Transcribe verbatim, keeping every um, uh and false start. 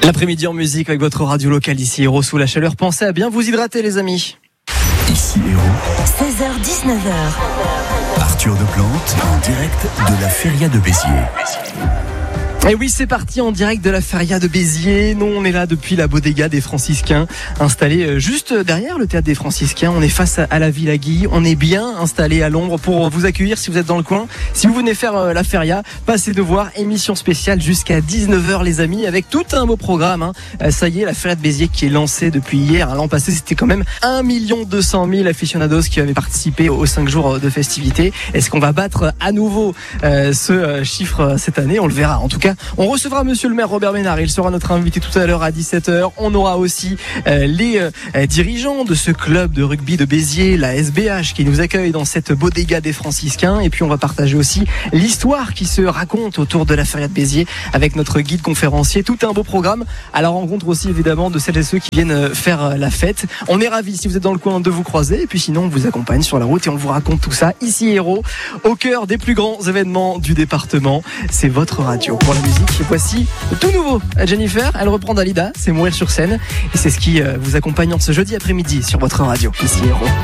L'après-midi en musique avec votre radio locale ici Héros sous la chaleur. Pensez à bien vous hydrater les amis. Ici Héros. seize heures dix-neuf heures. Arthur de Plante en direct de la Feria de Béziers. Et oui, c'est parti en direct de la Feria de Béziers. Nous, on est là depuis la bodega des Franciscains, installée juste derrière le théâtre des Franciscains. On est face à la Villa Guy. On est bien installé à l'ombre pour vous accueillir si vous êtes dans le coin. Si vous venez faire la Feria, passez de voir émission spéciale jusqu'à dix-neuf heures les amis, avec tout un beau programme. Hein. Ça y est, la Feria de Béziers qui est lancée depuis hier. L'an passé, c'était quand même un million deux cent mille aficionados qui avaient participé aux cinq jours de festivités. Est-ce qu'on va battre à nouveau euh, ce chiffre cette année? On le verra. En tout cas, on recevra monsieur le maire Robert Ménard, il sera notre invité tout à l'heure à dix-sept heures. On aura aussi euh, les euh, dirigeants de ce club de rugby de Béziers, la S B H, qui nous accueille dans cette bodega des Franciscains. Et puis on va partager aussi l'histoire qui se raconte autour de la Feria de Béziers avec notre guide conférencier. Tout un beau programme à la rencontre aussi évidemment de celles et ceux qui viennent faire la fête. On est ravis si vous êtes dans le coin de vous croiser. Et puis sinon on vous accompagne sur la route et on vous raconte tout ça ici Héros, au cœur des plus grands événements du département. C'est votre radio pour la musique. Et voici tout nouveau Jennifer, elle reprend Dalida, c'est Mourir sur scène et c'est ce qui vous accompagne en ce jeudi après-midi sur votre radio ici Héros.